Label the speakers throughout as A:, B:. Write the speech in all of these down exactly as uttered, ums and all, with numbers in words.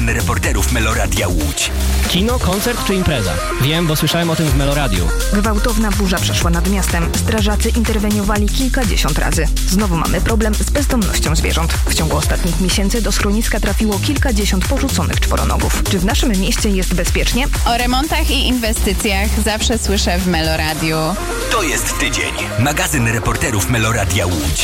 A: Reporterów Meloradia Łódź.
B: Kino, koncert czy impreza? Wiem, bo słyszałem o tym w Meloradiu.
C: Gwałtowna burza przeszła nad miastem. Strażacy interweniowali kilkadziesiąt razy. Znowu mamy problem z bezdomnością zwierząt. W ciągu ostatnich miesięcy do schroniska trafiło kilkadziesiąt porzuconych czworonogów. Czy w naszym mieście jest bezpiecznie?
D: O remontach i inwestycjach zawsze słyszę w Meloradiu.
A: To jest tydzień. Magazyn Reporterów Meloradia Łódź.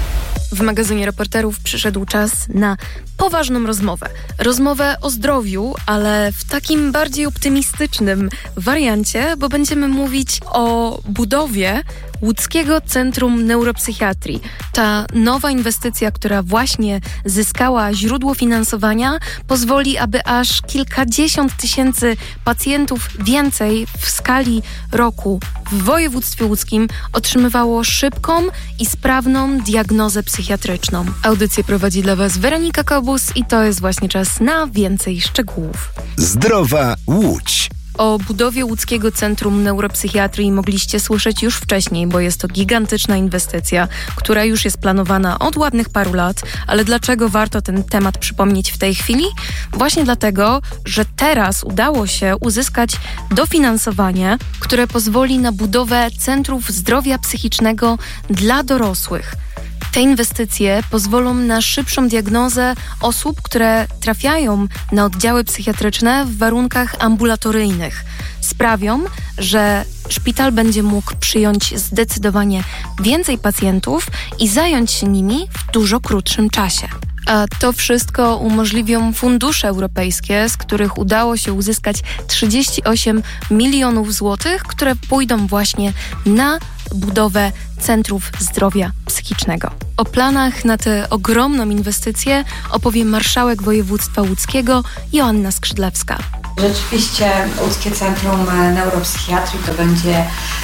E: W magazynie reporterów przyszedł czas na poważną rozmowę. Rozmowę o zdrowiu, ale w takim bardziej optymistycznym wariancie, bo będziemy mówić o budowie Łódzkiego Centrum Neuropsychiatrii. Ta nowa inwestycja, która właśnie zyskała źródło finansowania, pozwoli, aby aż kilkadziesiąt tysięcy pacjentów więcej w skali roku w województwie łódzkim otrzymywało szybką i sprawną diagnozę psychiatryczną. Audycję prowadzi dla Was Weronika Kobus i to jest właśnie czas na więcej szczegółów.
A: Zdrowa Łódź.
E: O budowie Łódzkiego Centrum Neuropsychiatrii mogliście słyszeć już wcześniej, bo jest to gigantyczna inwestycja, która już jest planowana od ładnych paru lat. Ale dlaczego warto ten temat przypomnieć w tej chwili? Właśnie dlatego, że teraz udało się uzyskać dofinansowanie, które pozwoli na budowę centrów zdrowia psychicznego dla dorosłych. Te inwestycje pozwolą na szybszą diagnozę osób, które trafiają na oddziały psychiatryczne w warunkach ambulatoryjnych. Sprawią, że szpital będzie mógł przyjąć zdecydowanie więcej pacjentów i zająć się nimi w dużo krótszym czasie. A to wszystko umożliwią fundusze europejskie, z których udało się uzyskać trzydzieści osiem milionów złotych, które pójdą właśnie na budowę centrów zdrowia psychicznego. O planach na tę ogromną inwestycję opowie marszałek województwa łódzkiego Joanna Skrzydlewska.
F: Rzeczywiście Łódzkie Centrum Neuropsychiatrii to będzie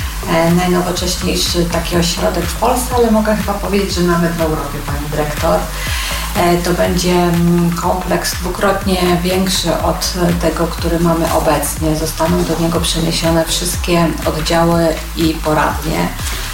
F: najnowocześniejszy taki ośrodek w Polsce, ale mogę chyba powiedzieć, że nawet w Europie, pani dyrektor. To będzie kompleks dwukrotnie większy od tego, który mamy obecnie. Zostaną do niego przeniesione wszystkie oddziały i poradnie.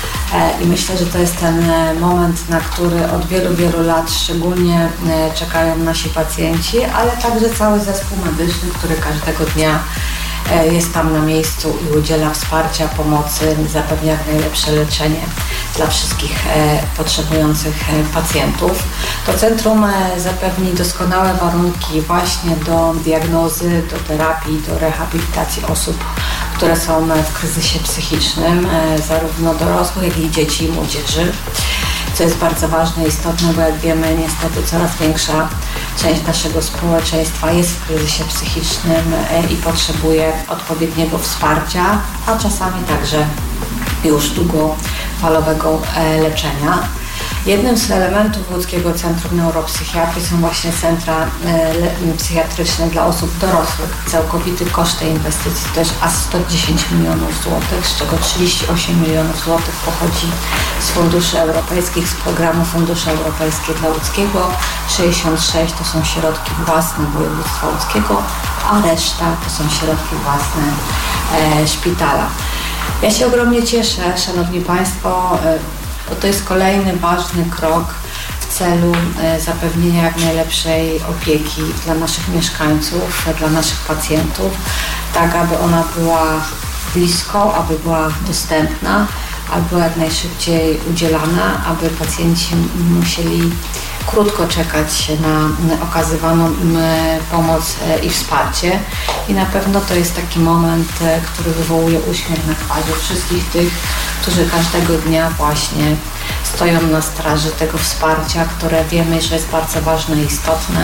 F: I myślę, że to jest ten moment, na który od wielu, wielu lat szczególnie czekają nasi pacjenci, ale także cały zespół medyczny, który każdego dnia jest tam na miejscu i udziela wsparcia, pomocy, zapewnia jak najlepsze leczenie dla wszystkich potrzebujących pacjentów. To centrum zapewni doskonałe warunki właśnie do diagnozy, do terapii, do rehabilitacji osób, które są w kryzysie psychicznym, zarówno dorosłych, jak i dzieci i młodzieży. Co jest bardzo ważne i istotne, bo jak wiemy, niestety coraz większa część naszego społeczeństwa jest w kryzysie psychicznym i potrzebuje odpowiedniego wsparcia, a czasami także już długofalowego leczenia. Jednym z elementów Łódzkiego Centrum Neuropsychiatrii są właśnie centra psychiatryczne dla osób dorosłych. Całkowity koszt tej inwestycji to jest aż sto dziesięć milionów złotych, z czego trzydzieści osiem milionów złotych pochodzi z funduszy europejskich, z programu Fundusze Europejskie dla Łódzkiego. sześćdziesiąt sześć to są środki własne województwa łódzkiego, a reszta to są środki własne e, szpitala. Ja się ogromnie cieszę, Szanowni Państwo, bo to jest kolejny ważny krok w celu zapewnienia jak najlepszej opieki dla naszych mieszkańców, dla naszych pacjentów, tak aby ona była blisko, aby była dostępna, aby była jak najszybciej udzielana, aby pacjenci musieli krótko czekać na okazywaną im pomoc i wsparcie. I na pewno to jest taki moment, który wywołuje uśmiech na twarzy wszystkich tych, którzy każdego dnia właśnie stoją na straży tego wsparcia, które wiemy, że jest bardzo ważne i istotne.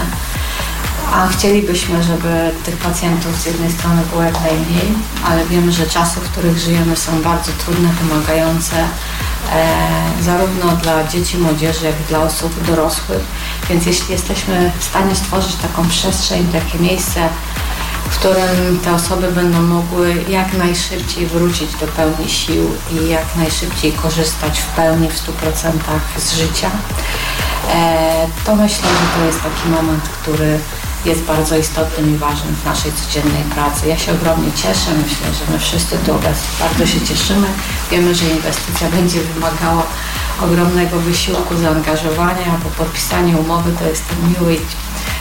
F: A chcielibyśmy, żeby tych pacjentów z jednej strony było jak najmniej, ale wiemy, że czasy, w których żyjemy, są bardzo trudne, wymagające e, zarówno dla dzieci, młodzieży, jak i dla osób dorosłych. Więc jeśli jesteśmy w stanie stworzyć taką przestrzeń, takie miejsce, w którym te osoby będą mogły jak najszybciej wrócić do pełni sił i jak najszybciej korzystać w pełni, w stu procentach z życia, e, to myślę, że to jest taki moment, który jest bardzo istotnym i ważnym w naszej codziennej pracy. Ja się ogromnie cieszę, myślę, że my wszyscy tu bardzo się cieszymy. Wiemy, że inwestycja będzie wymagała ogromnego wysiłku, zaangażowania, bo podpisanie umowy to jest ten miły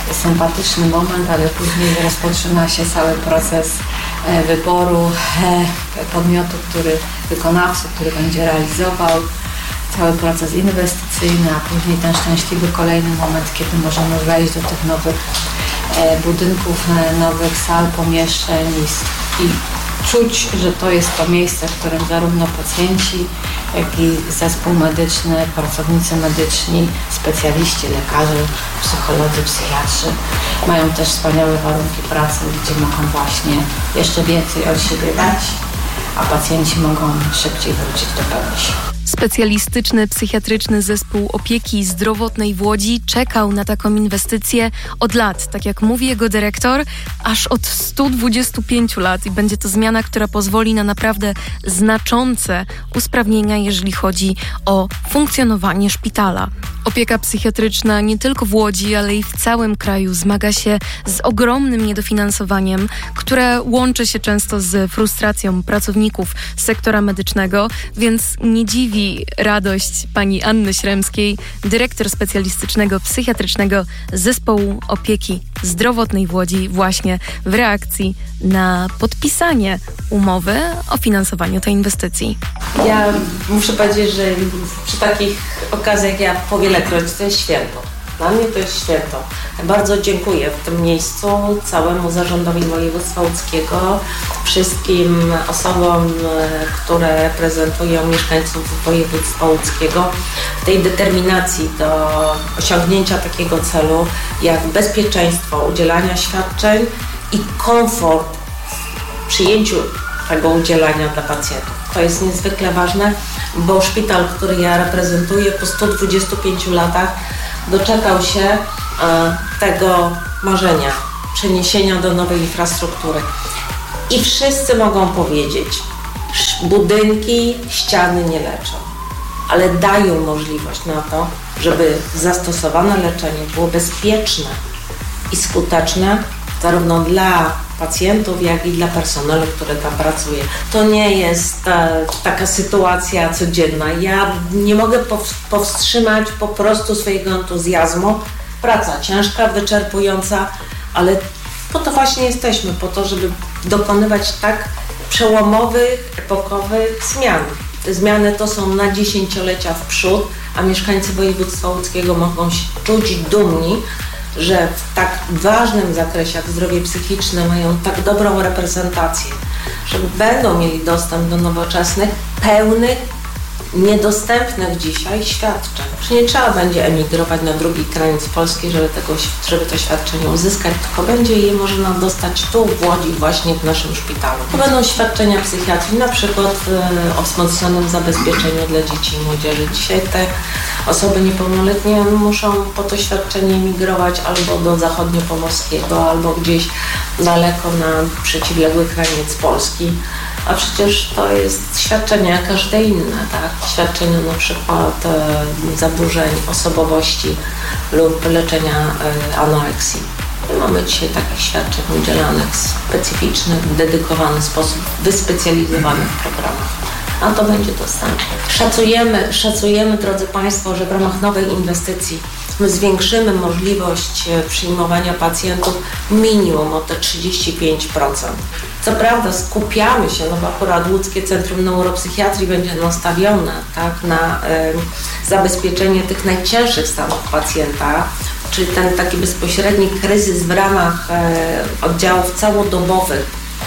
F: sympatyczny moment, ale później rozpoczyna się cały proces wyboru podmiotu, który, wykonawcy, który będzie realizował cały proces inwestycyjny, a później ten szczęśliwy kolejny moment, kiedy możemy wejść do tych nowych budynków, nowych sal, pomieszczeń i, i czuć, że to jest to miejsce, w którym zarówno pacjenci, jak i zespół medyczny, pracownicy medyczni, specjaliści, lekarze, psycholodzy, psychiatrzy mają też wspaniałe warunki pracy, gdzie mogą właśnie jeszcze więcej od siebie dać, a pacjenci mogą szybciej wrócić do pełni sił.
E: Specjalistyczny psychiatryczny zespół opieki zdrowotnej w Łodzi czekał na taką inwestycję od lat, tak jak mówi jego dyrektor, aż od stu dwudziestu pięciu lat i będzie to zmiana, która pozwoli na naprawdę znaczące usprawnienia, jeżeli chodzi o funkcjonowanie szpitala. Opieka psychiatryczna nie tylko w Łodzi, ale i w całym kraju zmaga się z ogromnym niedofinansowaniem, które łączy się często z frustracją pracowników sektora medycznego, więc nie dziwi radość pani Anny Śremskiej, dyrektor specjalistycznego psychiatrycznego zespołu opieki zdrowotnej w Łodzi, właśnie w reakcji na podpisanie umowy o finansowaniu tej inwestycji.
G: Ja muszę powiedzieć, że przy takich okazjach ja powielekroć to jest święto. Dla mnie to jest święto. Bardzo dziękuję w tym miejscu całemu zarządowi województwa łódzkiego, wszystkim osobom, które reprezentują mieszkańców województwa łódzkiego w tej determinacji do osiągnięcia takiego celu, jak bezpieczeństwo udzielania świadczeń i komfort w przyjęciu tego udzielania dla pacjentów. To jest niezwykle ważne, bo szpital, który ja reprezentuję po stu dwudziestu pięciu latach doczekał się e, tego marzenia, przeniesienia do nowej infrastruktury. I wszyscy mogą powiedzieć, budynki, ściany nie leczą, ale dają możliwość na to, żeby zastosowane leczenie było bezpieczne i skuteczne zarówno dla pacjentów, jak i dla personelu, który tam pracuje. To nie jest e, taka sytuacja codzienna. Ja nie mogę powstrzymać po prostu swojego entuzjazmu. Praca ciężka, wyczerpująca, ale po to właśnie jesteśmy, po to, żeby dokonywać tak przełomowych, epokowych zmian. Te zmiany to są na dziesięciolecia w przód, a mieszkańcy województwa łódzkiego mogą się czuć dumni, że w tak ważnym zakresie jak zdrowie psychiczne mają tak dobrą reprezentację, że będą mieli dostęp do nowoczesnych, pełnych, niedostępnych dzisiaj świadczeń. Że nie trzeba będzie emigrować na drugi kraniec Polski, żeby, tego, żeby to świadczenie uzyskać, tylko będzie je można dostać tu w Łodzi, właśnie w naszym szpitalu. To będą świadczenia psychiatrii, na przykład e, o wzmocnionym zabezpieczeniu dla dzieci i młodzieży. Dzisiaj te osoby niepełnoletnie muszą po to świadczenie emigrować albo do zachodniopomorskiego, albo gdzieś daleko na przeciwległy kraniec Polski. A przecież to jest świadczenie jak każde inne, tak? Świadczenie na przykład e, zaburzeń osobowości lub leczenia e, anoreksji. I mamy dzisiaj takich świadczeń udzielanych w specyficzny, dedykowany sposób, wyspecjalizowanych programach. A to będzie dostępne. Szacujemy, szacujemy, drodzy Państwo, że w ramach nowej inwestycji my zwiększymy możliwość przyjmowania pacjentów minimum o te trzydzieści pięć procent. Co prawda skupiamy się, no bo akurat Łódzkie Centrum Neuropsychiatrii będzie nastawione tak, na y, zabezpieczenie tych najcięższych stanów pacjenta, czyli ten taki bezpośredni kryzys w ramach y, oddziałów całodobowych,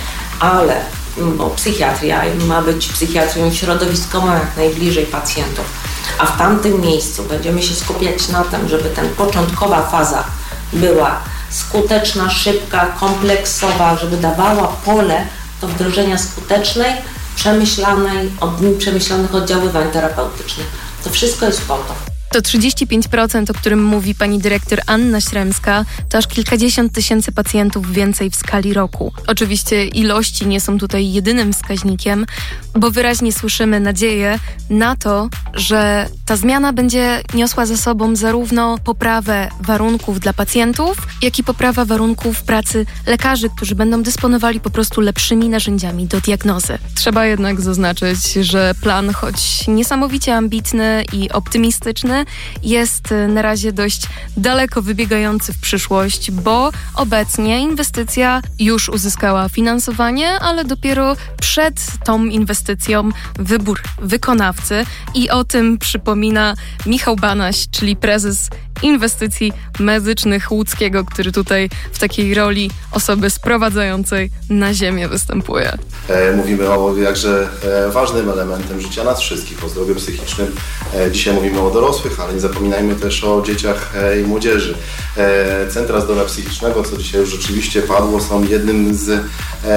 G: ale bo psychiatria ma być psychiatrią środowiskową jak najbliżej pacjentów, a w tamtym miejscu będziemy się skupiać na tym, żeby ta początkowa faza była skuteczna, szybka, kompleksowa, żeby dawała pole do wdrożenia skutecznej, przemyślanej, od, przemyślanych oddziaływań terapeutycznych. To wszystko jest po to.
E: To trzydzieści pięć procent, o którym mówi pani dyrektor Anna Śremska, to aż kilkadziesiąt tysięcy pacjentów więcej w skali roku. Oczywiście ilości nie są tutaj jedynym wskaźnikiem, bo wyraźnie słyszymy nadzieję na to, że ta zmiana będzie niosła za sobą zarówno poprawę warunków dla pacjentów, jak i poprawę warunków pracy lekarzy, którzy będą dysponowali po prostu lepszymi narzędziami do diagnozy. Trzeba jednak zaznaczyć, że plan, choć niesamowicie ambitny i optymistyczny, jest na razie dość daleko wybiegający w przyszłość, bo obecnie inwestycja już uzyskała finansowanie, ale dopiero przed tą inwestycją wybór wykonawcy i o tym przypomina Michał Banaś, czyli prezes Inwestycji Medycznych Łódzkiego, który tutaj w takiej roli osoby sprowadzającej na ziemię występuje.
H: E, mówimy o jakże e, ważnym elementem życia nas wszystkich, o zdrowiu psychicznym. E, dzisiaj mówimy o dorosłych, ale nie zapominajmy też o dzieciach e, i młodzieży. E, Centra Zdrowia Psychicznego, co dzisiaj już rzeczywiście padło, są jednym z e,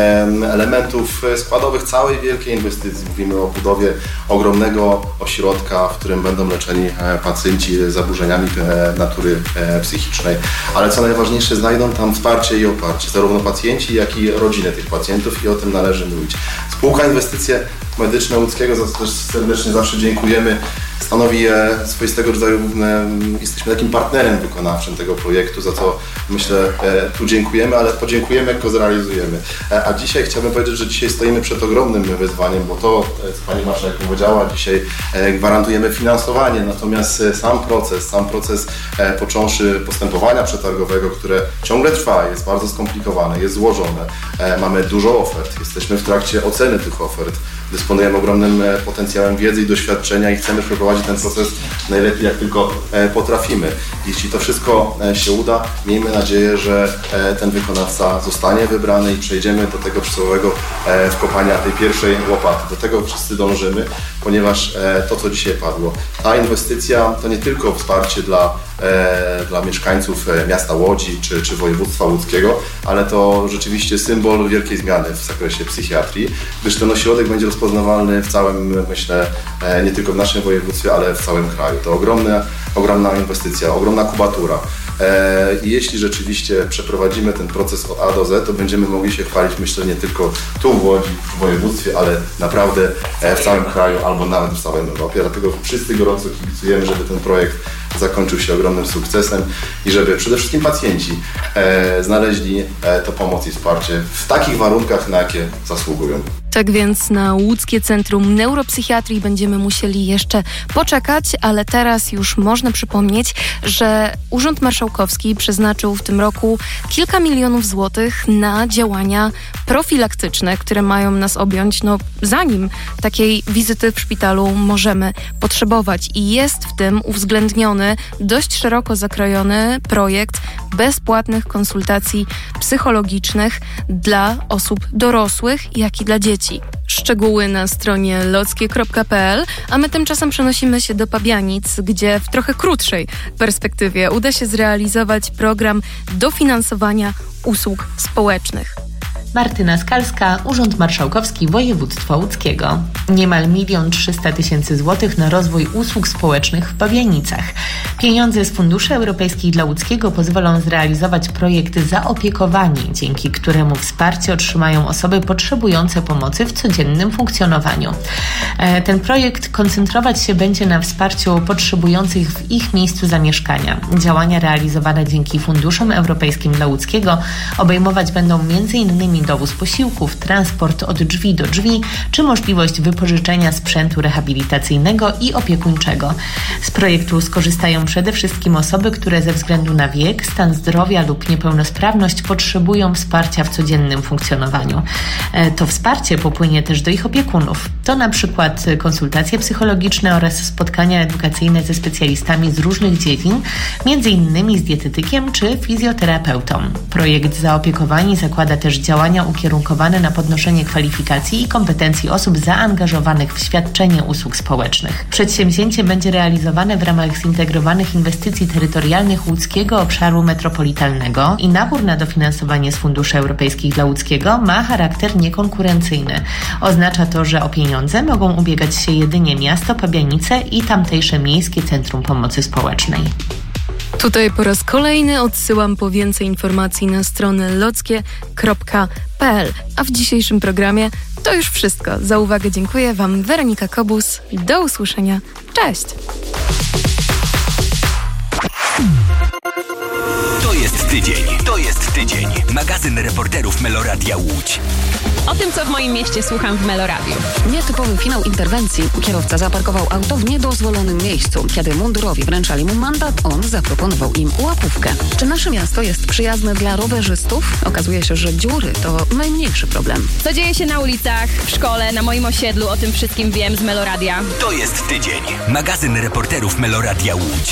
H: elementów składowych całej wielkiej inwestycji. Mówimy o budowie ogromnego ośrodka, w którym będą leczeni e, pacjenci z zaburzeniami e, natury e, psychicznej, ale co najważniejsze, znajdą tam wsparcie i oparcie, zarówno pacjenci, jak i rodziny tych pacjentów i o tym należy mówić. Spółka Inwestycje Medyczne Łódzkiego, za co też serdecznie zawsze dziękujemy, stanowi e, swoistego rodzaju, e, jesteśmy takim partnerem wykonawczym tego projektu, za co myślę e, tu dziękujemy, ale podziękujemy, jak go zrealizujemy. E, a dzisiaj chciałbym powiedzieć, że dzisiaj stoimy przed ogromnym wyzwaniem, bo to, co Pani Marszałek powiedziała, dzisiaj e, gwarantujemy finansowanie, natomiast e, sam proces, sam proces e, począwszy postępowania przetargowego, które ciągle trwa, jest bardzo skomplikowane, jest złożone, e, mamy dużo ofert, jesteśmy w trakcie oceny tych ofert, dysponujemy ogromnym e, potencjałem wiedzy i doświadczenia i chcemy przeprowadzić ten proces najlepiej, jak tylko e, potrafimy. Jeśli to wszystko e, się uda, miejmy nadzieję, że e, ten wykonawca zostanie wybrany i przejdziemy do tego przysłowiowego e, wkopania tej pierwszej łopaty. Do tego wszyscy dążymy, ponieważ e, to, co dzisiaj padło, ta inwestycja to nie tylko wsparcie dla, e, dla mieszkańców e, miasta Łodzi czy, czy województwa łódzkiego, ale to rzeczywiście symbol wielkiej zmiany w zakresie psychiatrii, gdyż ten ośrodek będzie rozpoznawalny w całym, myślę, e, nie tylko w naszym województwie, ale w całym kraju. To ogromna, ogromna inwestycja, ogromna kubatura. I jeśli rzeczywiście przeprowadzimy ten proces od A do Z, to będziemy mogli się chwalić, myślę, nie tylko tu w Łodzi, w województwie, ale naprawdę w całym kraju albo nawet w całej Europie. Dlatego wszyscy gorąco kibicujemy, żeby ten projekt zakończył się ogromnym sukcesem i żeby przede wszystkim pacjenci e, znaleźli e, tę pomoc i wsparcie w takich warunkach, na jakie zasługują.
E: Tak więc na Łódzkie Centrum Neuropsychiatrii będziemy musieli jeszcze poczekać, ale teraz już można przypomnieć, że Urząd Marszałkowski przeznaczył w tym roku kilka milionów złotych na działania profilaktyczne, które mają nas objąć, no zanim takiej wizyty w szpitalu możemy potrzebować. I jest w tym uwzględniony dość szeroko zakrojony projekt bezpłatnych konsultacji psychologicznych dla osób dorosłych, jak i dla dzieci. Szczegóły na stronie lockie kropka p l, a my tymczasem przenosimy się do Pabianic, gdzie w trochę krótszej perspektywie uda się zrealizować program dofinansowania usług społecznych.
I: Martyna Skalska, Urząd Marszałkowski Województwa Łódzkiego. Niemal milion trzysta tysięcy złotych na rozwój usług społecznych w Pabianicach. Pieniądze z Funduszy Europejskich dla Łódzkiego pozwolą zrealizować projekt Zaopiekowanie, dzięki któremu wsparcie otrzymają osoby potrzebujące pomocy w codziennym funkcjonowaniu. Ten projekt koncentrować się będzie na wsparciu potrzebujących w ich miejscu zamieszkania. Działania realizowane dzięki Funduszom Europejskim dla Łódzkiego obejmować będą między innymi dowóz posiłków, transport od drzwi do drzwi, czy możliwość wypożyczenia sprzętu rehabilitacyjnego i opiekuńczego. Z projektu skorzystają przede wszystkim osoby, które ze względu na wiek, stan zdrowia lub niepełnosprawność potrzebują wsparcia w codziennym funkcjonowaniu. To wsparcie popłynie też do ich opiekunów. To na przykład konsultacje psychologiczne oraz spotkania edukacyjne ze specjalistami z różnych dziedzin, między innymi z dietetykiem czy fizjoterapeutą. Projekt Zaopiekowanie zakłada też działania ukierunkowane na podnoszenie kwalifikacji i kompetencji osób zaangażowanych w świadczenie usług społecznych. Przedsięwzięcie będzie realizowane w ramach zintegrowanych inwestycji terytorialnych Łódzkiego Obszaru Metropolitalnego i nabór na dofinansowanie z Funduszy Europejskich dla Łódzkiego ma charakter niekonkurencyjny. Oznacza to, że o pieniądze mogą ubiegać się jedynie miasto Pabianice i tamtejsze Miejskie Centrum Pomocy Społecznej.
E: Tutaj po raz kolejny odsyłam po więcej informacji na stronę lockie kropka p l. A w dzisiejszym programie to już wszystko. Za uwagę dziękuję Wam Weronika Kobus. Do usłyszenia. Cześć!
A: To jest tydzień. To jest tydzień. Magazyn reporterów Meloradia Łódź.
J: O tym, co w moim mieście słucham w Meloradiu.
K: Nietypowy finał interwencji. Kierowca zaparkował auto w niedozwolonym miejscu. Kiedy mundurowi wręczali mu mandat, on zaproponował im łapówkę. Czy nasze miasto jest przyjazne dla rowerzystów? Okazuje się, że dziury to najmniejszy problem.
J: Co dzieje się na ulicach, w szkole, na moim osiedlu, o tym wszystkim wiem z Meloradia.
A: To jest tydzień. Magazyn reporterów Meloradia Łódź.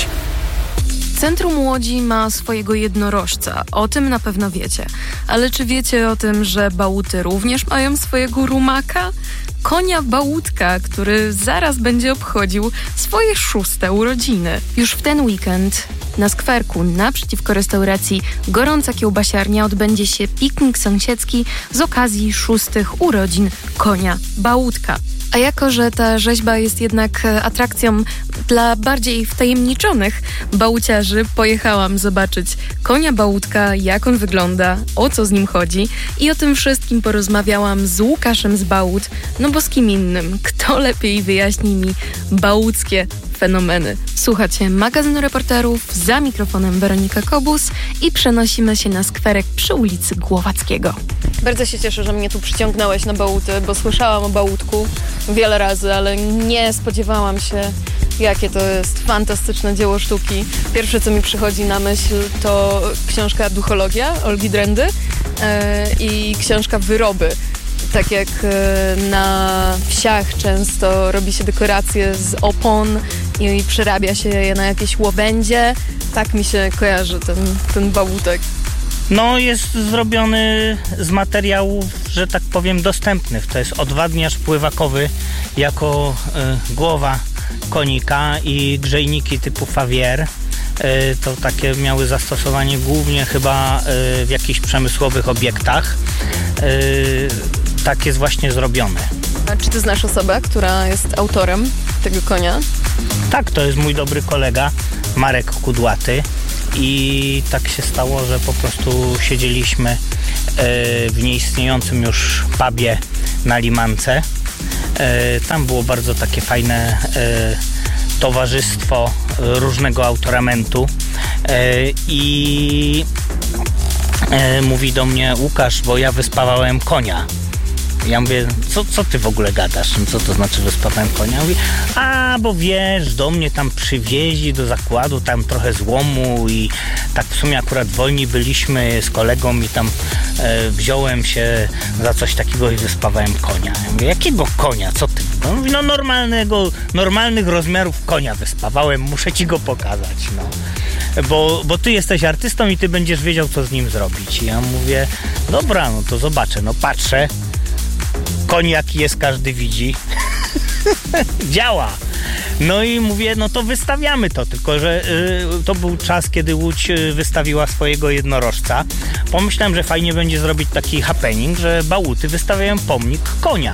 E: Centrum Łodzi ma swojego jednorożca, o tym na pewno wiecie. Ale czy wiecie o tym, że Bałuty również mają swojego rumaka? Konia Bałutka, który zaraz będzie obchodził swoje szóste urodziny. Już w ten weekend na skwerku naprzeciwko restauracji Gorąca Kiełbasiarnia odbędzie się piknik sąsiedzki z okazji szóstych urodzin konia Bałutka. A jako, że ta rzeźba jest jednak atrakcją dla bardziej wtajemniczonych bałuciarzy, pojechałam zobaczyć konia Bałutka, jak on wygląda, o co z nim chodzi i o tym wszystkim porozmawiałam z Łukaszem z Bałut, no bo z kim innym, kto lepiej wyjaśni mi bałuckie fenomeny. Słuchacie magazynu reporterów, za mikrofonem Weronika Kobus i przenosimy się na skwerek przy ulicy Głowackiego.
L: Bardzo się cieszę, że mnie tu przyciągnąłeś na Bałuty, bo słyszałam o Bałutku wiele razy, ale nie spodziewałam się, jakie to jest fantastyczne dzieło sztuki. Pierwsze, co mi przychodzi na myśl, to książka Duchologia Olgi Drendy yy, i książka Wyroby. Tak jak yy, na wsiach często robi się dekoracje z opon i przerabia się je na jakieś łobędzie, tak mi się kojarzy ten, ten Bałutek.
M: No, jest zrobiony z materiałów, że tak powiem, dostępnych. To jest odwadniacz pływakowy jako y, głowa konika i grzejniki typu Favier. Y, to takie miały zastosowanie głównie chyba y, w jakichś przemysłowych obiektach. Y, tak jest właśnie zrobione.
L: A czy ty znasz osobę, która jest autorem tego konia?
M: Tak, to jest mój dobry kolega Marek Kudłaty. I tak się stało, że po prostu siedzieliśmy w nieistniejącym już pubie na Limance. Tam było bardzo takie fajne towarzystwo różnego autoramentu i mówi do mnie: Łukasz, bo ja wyspawałem konia. Ja mówię, co, co ty w ogóle gadasz? Co to znaczy wyspawałem konia? Mówi, a bo wiesz, do mnie tam przywieźli do zakładu tam trochę złomu i tak w sumie akurat wolni byliśmy z kolegą i tam e, wziąłem się za coś takiego i wyspawałem konia. Ja mówię, jakiego konia? Co ty? No, mówi, no normalnego, normalnych rozmiarów konia wyspawałem, muszę ci go pokazać, no. Bo, bo ty jesteś artystą i ty będziesz wiedział, co z nim zrobić. I ja mówię, dobra, no to zobaczę, no patrzę. Koń jaki jest, każdy widzi. Działa. No i mówię, no to wystawiamy to, tylko że y, to był czas, kiedy Łódź wystawiła swojego jednorożca. Pomyślałem, że fajnie będzie zrobić taki happening, że Bałuty wystawiają pomnik konia.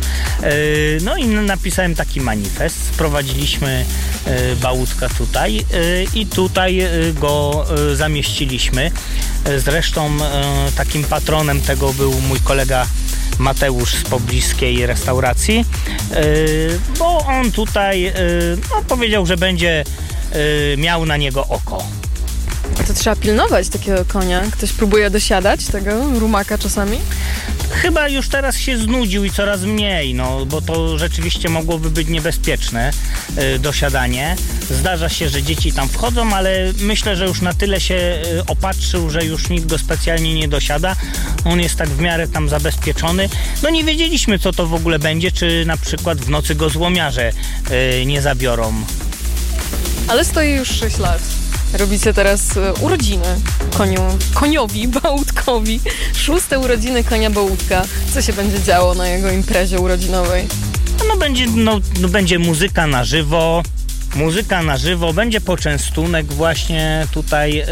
M: Y, no i napisałem taki manifest, sprowadziliśmy y, Bałutka tutaj y, i tutaj y, go y, zamieściliśmy. Y, zresztą y, takim patronem tego był mój kolega Mateusz z pobliskiej restauracji, yy, bo on tutaj yy, no, powiedział, że będzie yy, miał na niego oko.
L: To trzeba pilnować takiego konia. Ktoś próbuje dosiadać tego rumaka czasami?
M: Chyba już teraz się znudził i coraz mniej, no bo to rzeczywiście mogłoby być niebezpieczne yy, dosiadanie. Zdarza się, że dzieci tam wchodzą, ale myślę, że już na tyle się yy, opatrzył, że już nikt go specjalnie nie dosiada. On jest tak w miarę tam zabezpieczony. No nie wiedzieliśmy, co to w ogóle będzie, czy na przykład w nocy go złomiarze yy, nie zabiorą.
L: Ale stoi już sześć lat. Robicie teraz urodziny koniu, koniowi, Bałutkowi. Szóste urodziny konia Bałutka. Co się będzie działo na jego imprezie urodzinowej?
M: No będzie, no, no, będzie muzyka na żywo. Muzyka na żywo. Będzie poczęstunek właśnie tutaj yy,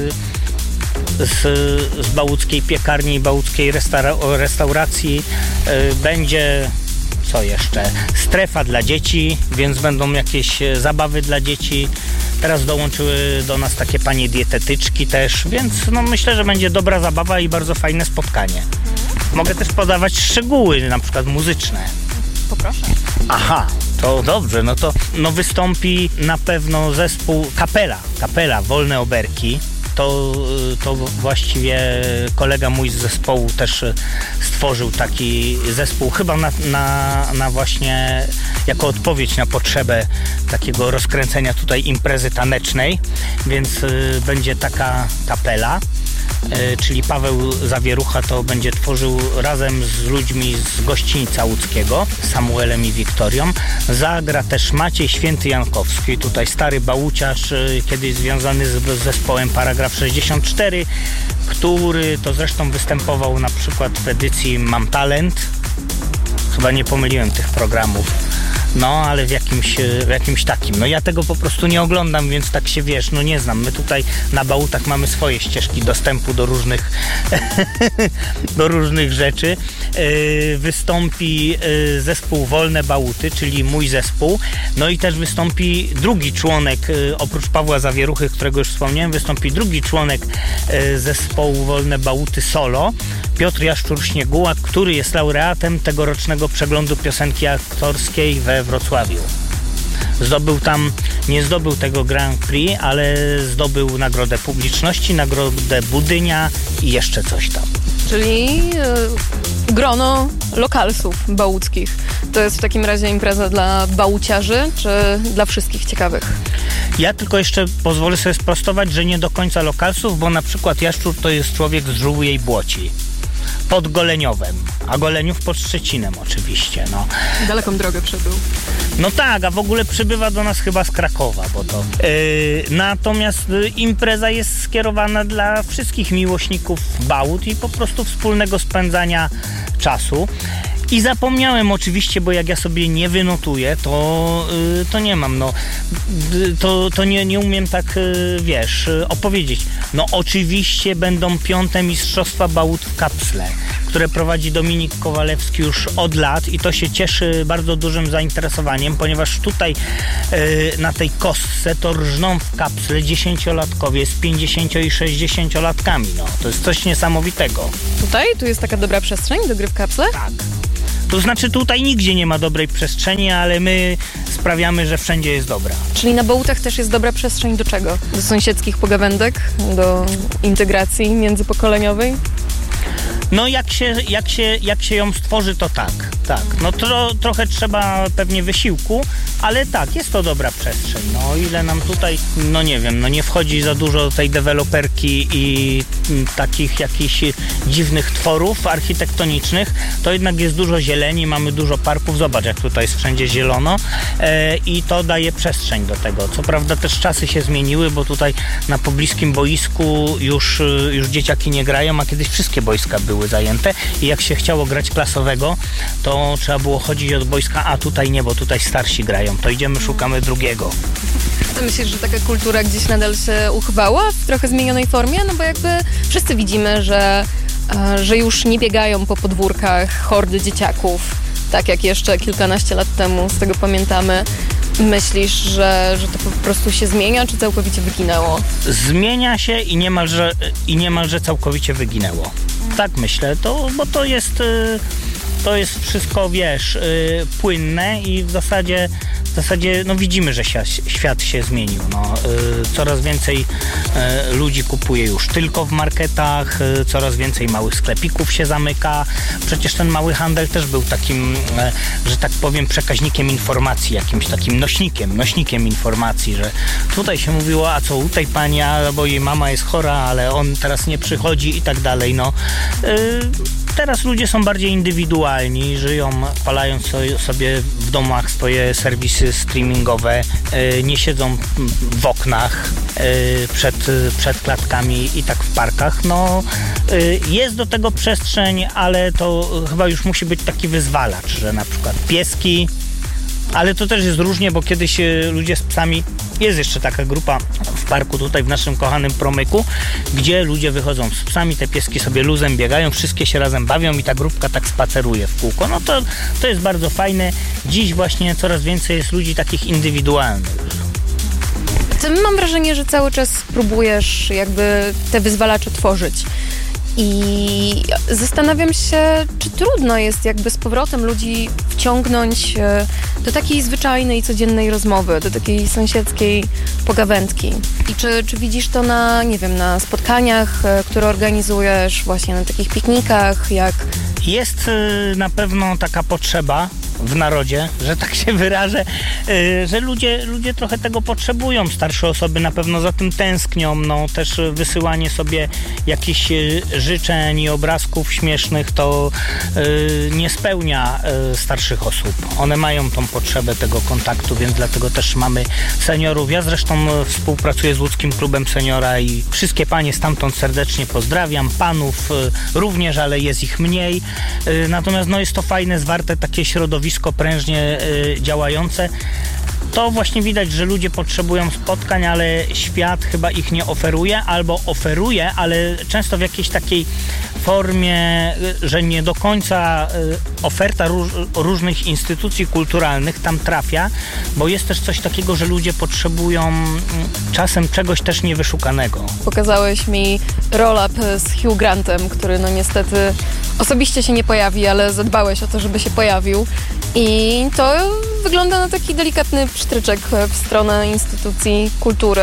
M: z, z bałuckiej piekarni, bałuckiej restaura- restauracji. Yy, będzie... Co jeszcze? Strefa dla dzieci, więc będą jakieś zabawy dla dzieci. Teraz dołączyły do nas takie panie dietetyczki też, więc no myślę, że będzie dobra zabawa i bardzo fajne spotkanie. Mogę też podawać szczegóły, na przykład muzyczne.
L: Poproszę.
M: Aha, to dobrze, no to no wystąpi na pewno zespół Kapela, Kapela, Wolne Oberki. to, to właściwie kolega mój z zespołu też stworzył taki zespół, chyba na, na, na właśnie jako odpowiedź na potrzebę takiego rozkręcenia tutaj imprezy tanecznej, więc będzie taka kapela. Czyli Paweł Zawierucha to będzie tworzył razem z ludźmi z Gościńca Łódzkiego, Samuelem i Wiktorią. Zagra też Maciej Święty-Jankowski, tutaj stary bałuciarz, kiedyś związany z zespołem Paragraf sześćdziesiąt cztery, który to zresztą występował na przykład w edycji Mam Talent. Chyba nie pomyliłem tych programów. No, ale w jakimś, w jakimś takim. No ja tego po prostu nie oglądam, więc tak się wiesz, no nie znam. My tutaj na Bałutach mamy swoje ścieżki dostępu do różnych do różnych rzeczy. Yy, wystąpi yy, zespół Wolne Bałuty, czyli mój zespół. No i też wystąpi drugi członek, yy, oprócz Pawła Zawieruchy, którego już wspomniałem, wystąpi drugi członek yy, zespołu Wolne Bałuty solo, Piotr Jaszczur-Śniegułak, który jest laureatem tegorocznego przeglądu piosenki aktorskiej we Wrocławiu. Zdobył tam, nie zdobył tego Grand Prix, ale zdobył nagrodę publiczności, nagrodę Budynia i jeszcze coś tam.
L: Czyli y, grono lokalsów bałuckich. To jest w takim razie impreza dla bałuciarzy, czy dla wszystkich ciekawych?
M: Ja tylko jeszcze pozwolę sobie sprostować, że nie do końca lokalsów, bo na przykład Jaszczur to jest człowiek z Żółwiej Błoci. Pod Goleniowem, a Goleniów pod Szczecinem oczywiście, no.
L: Daleką drogę przebył.
M: No tak, a w ogóle przybywa do nas chyba z Krakowa, bo to... Yy, natomiast yy, impreza jest skierowana dla wszystkich miłośników bałut i po prostu wspólnego spędzania czasu. I zapomniałem oczywiście, bo jak ja sobie nie wynotuję, to, yy, to nie mam, no, yy, to, to nie, nie umiem tak, yy, wiesz, yy, opowiedzieć. No oczywiście będą piąte Mistrzostwa Bałut w Kapsle, które prowadzi Dominik Kowalewski już od lat i to się cieszy bardzo dużym zainteresowaniem, ponieważ tutaj yy, na tej kostce to rżną w kapsle dziesięciolatkowie z pięćdziesięcio- i sześćdziesięciolatkami, no. To jest coś niesamowitego.
L: Tutaj? Tu jest taka dobra przestrzeń do gry w kapsle?
M: Tak. To znaczy tutaj nigdzie nie ma dobrej przestrzeni, ale my sprawiamy, że wszędzie jest dobra.
L: Czyli na Bałutach też jest dobra przestrzeń do czego? Do sąsiedzkich pogawędek? Do integracji międzypokoleniowej?
M: No jak się, jak się, jak się ją stworzy, to tak, tak. No tro, trochę trzeba pewnie wysiłku, ale tak, jest to dobra przestrzeń. No o ile nam tutaj, no nie wiem, no nie wchodzi za dużo tej deweloperki i m, takich jakichś dziwnych tworów architektonicznych, to jednak jest dużo zieleni, mamy dużo parków, zobacz jak tutaj jest wszędzie zielono e, i to daje przestrzeń do tego. Co prawda też czasy się zmieniły, bo tutaj na pobliskim boisku już, już dzieciaki nie grają, a kiedyś wszystkie boiska były zajęte i jak się chciało grać klasowego, to trzeba było chodzić od boiska, a tutaj nie, bo tutaj starsi grają, to idziemy, szukamy drugiego.
L: To myślisz, że taka kultura gdzieś nadal się uchwała w trochę zmienionej formie? No bo jakby wszyscy widzimy, że, że już nie biegają po podwórkach hordy dzieciaków, tak jak jeszcze kilkanaście lat temu, z tego pamiętamy. Myślisz, że, że to po prostu się zmienia, czy całkowicie wyginęło?
M: Zmienia się i niemalże, i niemalże całkowicie wyginęło. Tak myślę, to, bo to jest, to jest wszystko, wiesz, płynne i w zasadzie, w zasadzie no widzimy, że świat, świat się zmienił. No, coraz więcej ludzi kupuje już tylko w marketach, coraz więcej małych sklepików się zamyka. Przecież ten mały handel też był takim, że tak powiem, przekaźnikiem informacji, jakimś takim nośnikiem, nośnikiem informacji, że tutaj się mówiło, a co u tej pani, bo jej mama jest chora, ale on teraz nie przychodzi i tak dalej. No, teraz ludzie są bardziej indywidualni, żyją, palając sobie w domach swoje serwisy streamingowe, nie siedzą w oknach przed, przed klatkami i tak w parkach. No, jest do tego przestrzeń, ale to chyba już musi być taki wyzwalacz, że na przykład pieski, ale to też jest różnie, bo kiedyś ludzie z psami, jest jeszcze taka grupa w parku tutaj w naszym kochanym Promyku, gdzie ludzie wychodzą z psami, te pieski sobie luzem biegają, wszystkie się razem bawią i ta grupka tak spaceruje w kółko. No to, to jest bardzo fajne. Dziś właśnie coraz więcej jest ludzi takich indywidualnych.
L: Ty, mam wrażenie, że cały czas próbujesz jakby te wyzwalacze tworzyć. I zastanawiam się, czy trudno jest jakby z powrotem ludzi wciągnąć do takiej zwyczajnej, codziennej rozmowy, do takiej sąsiedzkiej pogawędki. I czy, czy widzisz to na, nie wiem, na spotkaniach, które organizujesz, właśnie na takich piknikach, jak...
M: Jest na pewno taka potrzeba w narodzie, że tak się wyrażę, że ludzie, ludzie trochę tego potrzebują. Starsze osoby na pewno za tym tęsknią. No, też wysyłanie sobie jakichś życzeń i obrazków śmiesznych to nie spełnia starszych osób. One mają tą potrzebę tego kontaktu, więc dlatego też mamy seniorów. Ja zresztą współpracuję z Łódzkim Klubem Seniora i wszystkie panie stamtąd serdecznie pozdrawiam. Panów również, ale jest ich mniej. Natomiast no, jest to fajne, zwarte takie środowisko, prężnie y, działające. To właśnie widać, że ludzie potrzebują spotkań, ale świat chyba ich nie oferuje, albo oferuje, ale często w jakiejś takiej formie, że nie do końca oferta róż, różnych instytucji kulturalnych tam trafia, bo jest też coś takiego, że ludzie potrzebują czasem czegoś też niewyszukanego.
L: Pokazałeś mi roll-up z Hugh Grantem, który no niestety osobiście się nie pojawi, ale zadbałeś o to, żeby się pojawił. I to wygląda na taki delikatny pstryczek w stronę instytucji kultury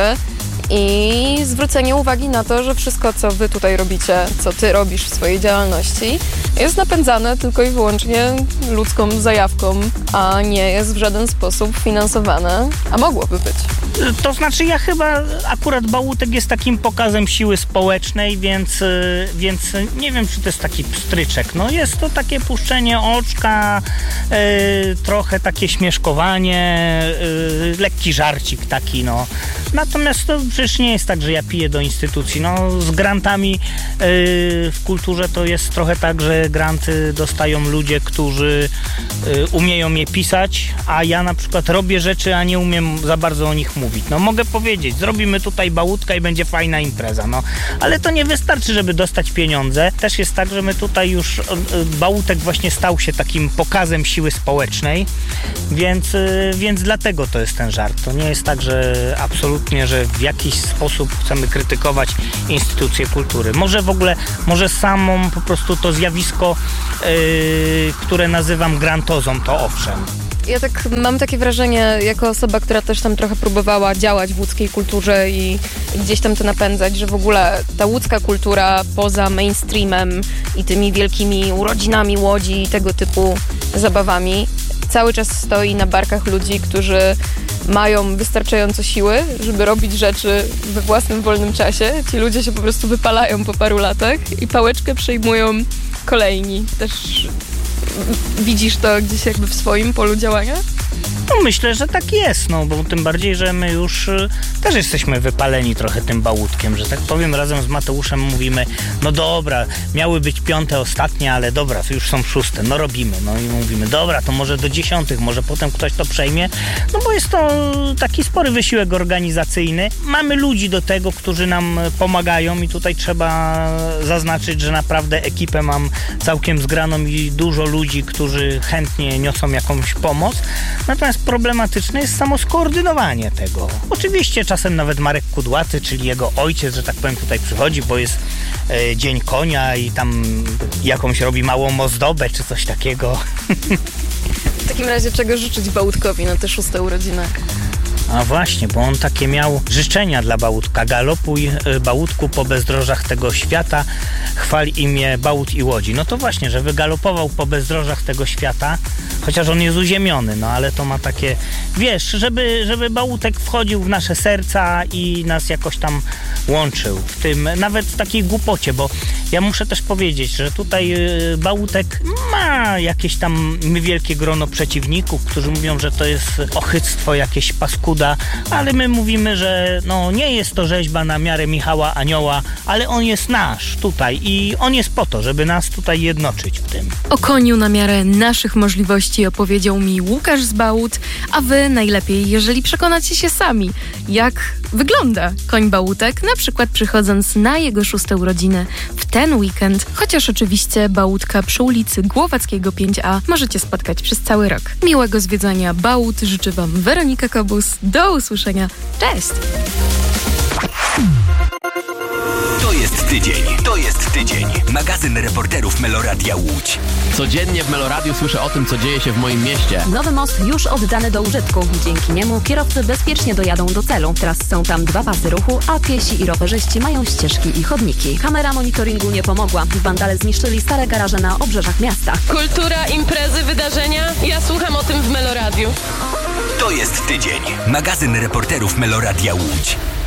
L: i zwrócenie uwagi na to, że wszystko, co wy tutaj robicie, co ty robisz w swojej działalności, jest napędzane tylko i wyłącznie ludzką zajawką, a nie jest w żaden sposób finansowane, a mogłoby być.
M: To znaczy ja chyba akurat Bałutek jest takim pokazem siły społecznej, więc, więc nie wiem, czy to jest taki pstryczek. No jest to takie puszczenie oczka, yy, trochę takie śmieszkowanie, yy, lekki żarcik taki, no. Natomiast to przecież nie jest tak, że ja piję do instytucji. No z grantami yy, w kulturze to jest trochę tak, że granty dostają ludzie, którzy yy, umieją je pisać, a ja na przykład robię rzeczy, a nie umiem za bardzo o nich mówić. No mogę powiedzieć, zrobimy tutaj Bałutka i będzie fajna impreza, no. Ale to nie wystarczy, żeby dostać pieniądze. Też jest tak, że my tutaj już, Bałutek właśnie stał się takim pokazem siły społecznej, więc, więc dlatego to jest ten żart. To nie jest tak, że absolutnie, że w jakiś sposób chcemy krytykować instytucje kultury. Może w ogóle, może samą po prostu to zjawisko, yy, które nazywam grantozą, to owszem.
L: Ja tak mam takie wrażenie, jako osoba, która też tam trochę próbowała działać w łódzkiej kulturze i, i gdzieś tam to napędzać, że w ogóle ta łódzka kultura poza mainstreamem i tymi wielkimi urodzinami Łodzi i tego typu zabawami cały czas stoi na barkach ludzi, którzy mają wystarczająco siły, żeby robić rzeczy we własnym wolnym czasie. Ci ludzie się po prostu wypalają po paru latach i pałeczkę przejmują kolejni. Też widzisz to gdzieś jakby w swoim polu działania?
M: No myślę, że tak jest, no bo tym bardziej, że my już y, też jesteśmy wypaleni trochę tym Bałutkiem, że tak powiem, razem z Mateuszem mówimy, no dobra, miały być piąte ostatnie, ale dobra, to już są szóste, no robimy, no i mówimy, dobra, to może do dziesiątych, może potem ktoś to przejmie, no bo jest to taki spory wysiłek organizacyjny. Mamy ludzi do tego, którzy nam pomagają i tutaj trzeba zaznaczyć, że naprawdę ekipę mam całkiem zgraną i dużo ludzi, którzy chętnie niosą jakąś pomoc. Natomiast problematyczne jest samo skoordynowanie tego. Oczywiście czasem nawet Marek Kudłaty, czyli jego ojciec, że tak powiem, tutaj przychodzi, bo jest e, Dzień Konia i tam jakąś robi małą ozdobę czy coś takiego.
L: W takim razie czego życzyć Bałutkowi na te szóste urodziny?
M: A właśnie, bo on takie miał życzenia dla Bałutka. Galopuj, Bałutku, po bezdrożach tego świata, chwal imię Bałut i Łodzi. No to właśnie, że wygalopował po bezdrożach tego świata, chociaż on jest uziemiony, no ale to ma takie, wiesz, żeby, żeby Bałutek wchodził w nasze serca i nas jakoś tam łączył w tym, nawet w takiej głupocie, bo ja muszę też powiedzieć, że tutaj Bałutek ma jakieś tam wielkie grono przeciwników, którzy mówią, że to jest ochyctwo, jakieś paskuda, ale my mówimy, że no nie jest to rzeźba na miarę Michała Anioła, ale on jest nasz tutaj i on jest po to, żeby nas tutaj jednoczyć w tym.
E: O koniu na miarę naszych możliwości opowiedział mi Łukasz z Bałut, a wy najlepiej, jeżeli przekonacie się sami, jak wygląda koń Bałutek, na przykład przychodząc na jego szóste urodziny w ten weekend, chociaż oczywiście Bałutka przy ulicy Głowackiego pięć A możecie spotkać przez cały rok. Miłego zwiedzania Bałut życzy wam Weronika Kobus. Do usłyszenia. Cześć!
A: To jest tydzień. To jest tydzień. Magazyn reporterów Meloradia Łódź.
N: Codziennie w Meloradiu słyszę o tym, co dzieje się w moim mieście.
O: Nowy most już oddany do użytku. Dzięki niemu kierowcy bezpiecznie dojadą do celu. Teraz są tam dwa pasy ruchu, a piesi i rowerzyści mają ścieżki i chodniki. Kamera monitoringu nie pomogła. Wandale zniszczyli stare garaże na obrzeżach miasta.
L: Kultura, imprezy, wydarzenia. Ja słucham o tym w Meloradiu.
A: To jest tydzień. Magazyn reporterów Meloradia Łódź.